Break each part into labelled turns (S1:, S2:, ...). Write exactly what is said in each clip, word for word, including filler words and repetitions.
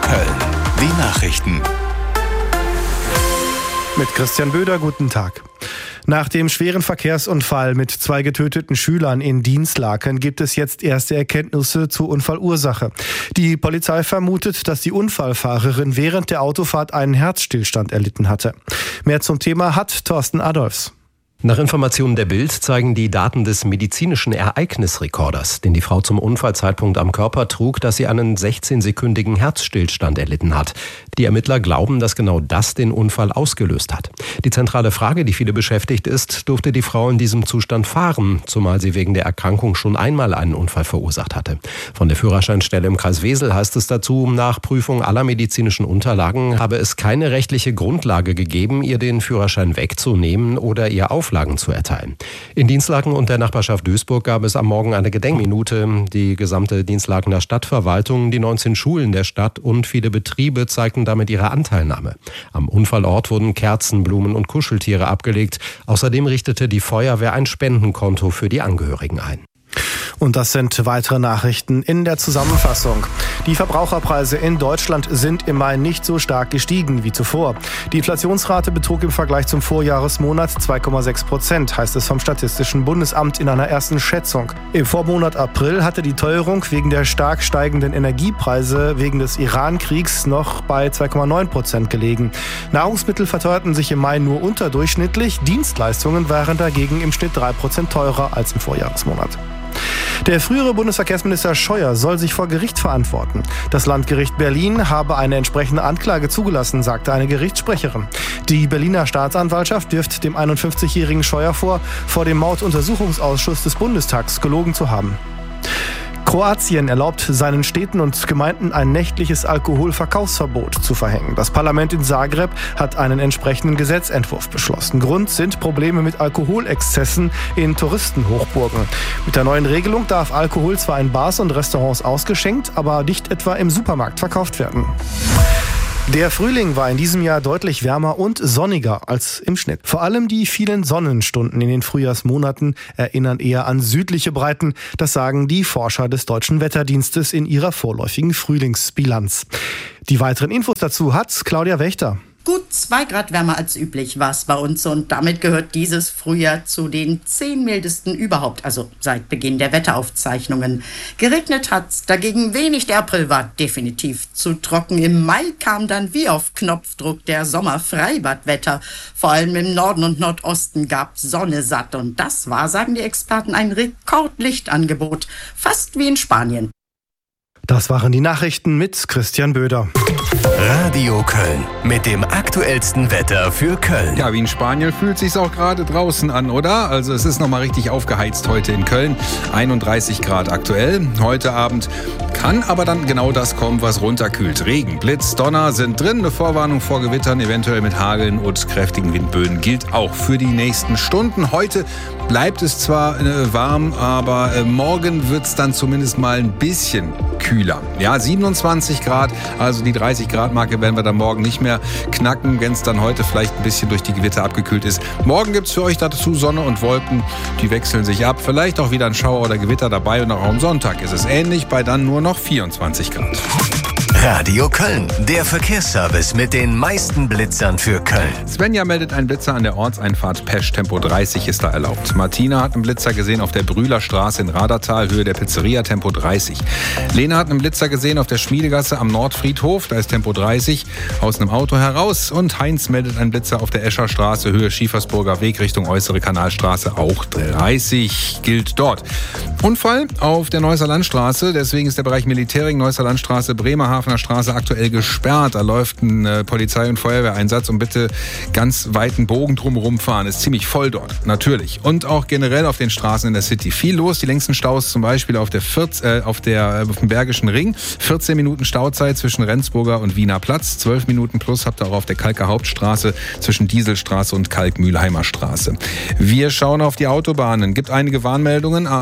S1: Köln. Die Nachrichten.
S2: Mit Christian Böder, guten Tag. Nach dem schweren Verkehrsunfall mit zwei getöteten Schülern in Dinslaken gibt es jetzt erste Erkenntnisse zur Unfallursache. Die Polizei vermutet, dass die Unfallfahrerin während der Autofahrt einen Herzstillstand erlitten hatte. Mehr zum Thema hat Thorsten Adolfs.
S3: Nach Informationen der Bild zeigen die Daten des medizinischen Ereignisrekorders, den die Frau zum Unfallzeitpunkt am Körper trug, dass sie einen sechzehnsekündigen Herzstillstand erlitten hat. Die Ermittler glauben, dass genau das den Unfall ausgelöst hat. Die zentrale Frage, die viele beschäftigt, ist, durfte die Frau in diesem Zustand fahren, zumal sie wegen der Erkrankung schon einmal einen Unfall verursacht hatte. Von der Führerscheinstelle im Kreis Wesel heißt es dazu, nach Prüfung aller medizinischen Unterlagen habe es keine rechtliche Grundlage gegeben, ihr den Führerschein wegzunehmen oder ihr auf Auflagen zu erteilen. In Dinslaken und der Nachbarschaft Duisburg gab es am Morgen eine Gedenkminute. Die gesamte Dinslakener Stadtverwaltung, die neunzehn Schulen der Stadt und viele Betriebe zeigten damit ihre Anteilnahme. Am Unfallort wurden Kerzen, Blumen und Kuscheltiere abgelegt. Außerdem richtete die Feuerwehr ein Spendenkonto für die Angehörigen ein.
S2: Und das sind weitere Nachrichten in der Zusammenfassung. Die Verbraucherpreise in Deutschland sind im Mai nicht so stark gestiegen wie zuvor. Die Inflationsrate betrug im Vergleich zum Vorjahresmonat zwei Komma sechs Prozent, heißt es vom Statistischen Bundesamt in einer ersten Schätzung. Im Vormonat April hatte die Teuerung wegen der stark steigenden Energiepreise wegen des Iran-Kriegs noch bei zwei Komma neun Prozent gelegen. Nahrungsmittel verteuerten sich im Mai nur unterdurchschnittlich, Dienstleistungen waren dagegen im Schnitt drei Prozent teurer als im Vorjahresmonat. Der frühere Bundesverkehrsminister Scheuer soll sich vor Gericht verantworten. Das Landgericht Berlin habe eine entsprechende Anklage zugelassen, sagte eine Gerichtssprecherin. Die Berliner Staatsanwaltschaft wirft dem einundfünfzigjährigen Scheuer vor, vor dem Morduntersuchungsausschuss des Bundestags gelogen zu haben. Kroatien erlaubt seinen Städten und Gemeinden ein nächtliches Alkoholverkaufsverbot zu verhängen. Das Parlament in Zagreb hat einen entsprechenden Gesetzentwurf beschlossen. Grund sind Probleme mit Alkoholexzessen in Touristenhochburgen. Mit der neuen Regelung darf Alkohol zwar in Bars und Restaurants ausgeschenkt, aber nicht etwa im Supermarkt verkauft werden. Der Frühling war in diesem Jahr deutlich wärmer und sonniger als im Schnitt. Vor allem die vielen Sonnenstunden in den Frühjahrsmonaten erinnern eher an südliche Breiten. Das sagen die Forscher des Deutschen Wetterdienstes in ihrer vorläufigen Frühlingsbilanz. Die weiteren Infos dazu hat Claudia Wächter.
S4: Gut zwei Grad wärmer als üblich war es bei uns und damit gehört dieses Frühjahr zu den zehn mildesten überhaupt, also seit Beginn der Wetteraufzeichnungen. Geregnet hat's dagegen wenig, der April war definitiv zu trocken. Im Mai kam dann wie auf Knopfdruck der Sommerfreibadwetter. Vor allem im Norden und Nordosten gab Sonne satt und das war, sagen die Experten, ein Rekordlichtangebot, fast wie in Spanien.
S2: Das waren die Nachrichten mit Christian Böder.
S1: Radio Köln mit dem aktuellsten Wetter für Köln.
S5: Ja, wie in Spanien fühlt sich's auch gerade draußen an, oder? Also es ist nochmal richtig aufgeheizt heute in Köln. einunddreißig Grad aktuell. Heute Abend kann aber dann genau das kommen, was runterkühlt. Regen, Blitz, Donner sind drin. Eine Vorwarnung vor Gewittern, eventuell mit Hageln und kräftigen Windböen gilt auch für die nächsten Stunden. Heute bleibt es zwar äh, warm, aber äh, morgen wird's dann zumindest mal ein bisschen kühler. Ja, siebenundzwanzig Grad, also die dreißig Grad Marke werden wir dann morgen nicht mehr knacken, wenn es dann heute vielleicht ein bisschen durch die Gewitter abgekühlt ist. Morgen gibt es für euch dazu Sonne und Wolken, die wechseln sich ab. Vielleicht auch wieder ein Schauer oder Gewitter dabei und auch am Sonntag ist es ähnlich, bei dann nur noch vierundzwanzig Grad.
S1: Radio Köln, der Verkehrsservice mit den meisten Blitzern für Köln.
S5: Svenja meldet einen Blitzer an der Ortseinfahrt Pesch, Tempo dreißig ist da erlaubt. Martina hat einen Blitzer gesehen auf der Brühlerstraße in Radertal, Höhe der Pizzeria, Tempo dreißig. Lena hat einen Blitzer gesehen auf der Schmiedegasse am Nordfriedhof, da ist Tempo dreißig, aus einem Auto heraus. Und Heinz meldet einen Blitzer auf der Escherstraße, Höhe Schiefersburger Weg, Richtung Äußere Kanalstraße, auch dreißig gilt dort. Unfall auf der Neusser Landstraße, deswegen ist der Bereich Militärring, Neusser Landstraße, Bremerhaven Straße aktuell gesperrt. Da läuft ein äh, Polizei- und Feuerwehreinsatz und bitte ganz weiten Bogen drumherum fahren. Ist ziemlich voll dort, natürlich. Und auch generell auf den Straßen in der City. Viel los. Die längsten Staus zum Beispiel auf, der vierzehn, äh, auf, der, äh, auf dem Bergischen Ring. vierzehn Minuten Stauzeit zwischen Rendsburger und Wiener Platz. zwölf Minuten plus habt ihr auch auf der Kalker Hauptstraße zwischen Dieselstraße und Kalk-Mühlheimer Straße. Wir schauen auf die Autobahnen. Gibt einige Warnmeldungen. A eins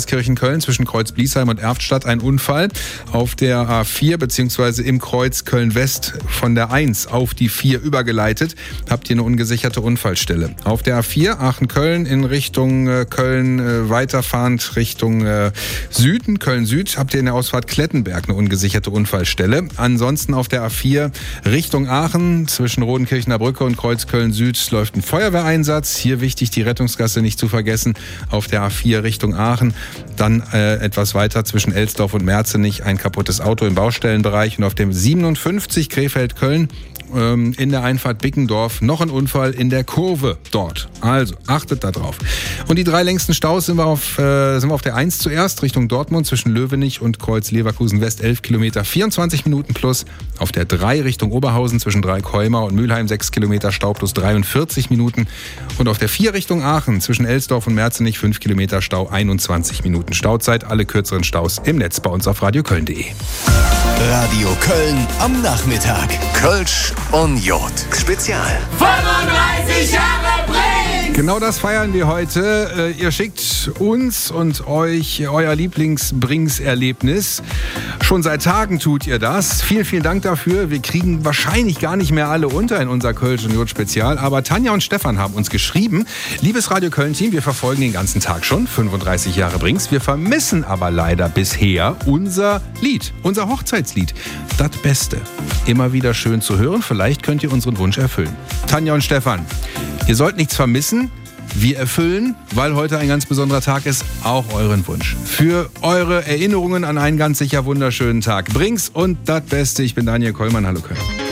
S5: Euskirchen-Köln zwischen Kreuz Bliesheim und Erftstadt ein Unfall. Auf der A vier bzw. im Kreuz Köln-West von der eins auf die vier übergeleitet. Habt ihr eine ungesicherte Unfallstelle. Auf der A vier Aachen-Köln in Richtung äh, Köln äh, weiterfahrend Richtung äh, Süden, Köln-Süd, habt ihr in der Ausfahrt Klettenberg eine ungesicherte Unfallstelle. Ansonsten auf der A vier Richtung Aachen zwischen Rodenkirchener Brücke und Kreuz Köln-Süd läuft ein Feuerwehreinsatz. Hier wichtig, die Rettungsgasse nicht zu vergessen. Auf der A vier Richtung Aachen. Dann äh, etwas weiter zwischen Elsdorf und Merzenich ein kaputtes Auto im Baustellenbereich. Und auf dem siebenundfünfzig Krefeld-Köln ähm, in der Einfahrt Bickendorf noch ein Unfall in der Kurve dort. Also achtet da drauf. Und die drei längsten Staus sind wir auf, äh, sind wir auf der eins zuerst Richtung Dortmund zwischen Löwenich und Kreuz Leverkusen West elf Kilometer, vierundzwanzig Minuten plus. Auf der drei Richtung Oberhausen zwischen Dreikäumer und Mülheim sechs Kilometer Stau plus dreiundvierzig Minuten. Und auf der vier Richtung Aachen zwischen Elsdorf und Merzenich fünf Kilometer Stau, einundzwanzig Minuten Stauzeit. Alle kürzeren Staus im Netz bei uns auf radioköln punkt de.
S1: Radio Köln am Nachmittag. Kölsch und Jod. Spezial.
S6: fünfunddreißig Jahre Prinz!
S5: Genau das feiern wir heute. Ihr schickt uns und euch euer Lieblings-Brings-Erlebnis. Schon seit Tagen tut ihr das. Vielen, vielen Dank dafür. Wir kriegen wahrscheinlich gar nicht mehr alle unter in unser Kölsch und Jod Spezial. Aber Tanja und Stefan haben uns geschrieben. Liebes Radio Köln-Team, wir verfolgen den ganzen Tag schon. fünfunddreißig Jahre Brings. Wir vermissen aber leider bisher unser Lied, unser Hochzeitslied. Das Beste. Immer wieder schön zu hören. Vielleicht könnt ihr unseren Wunsch erfüllen. Tanja und Stefan, ihr sollt nichts vermissen. Wir erfüllen, weil heute ein ganz besonderer Tag ist, auch euren Wunsch. Für eure Erinnerungen an einen ganz sicher wunderschönen Tag. Brings und das Beste. Ich bin Daniel Kollmann. Hallo Köln.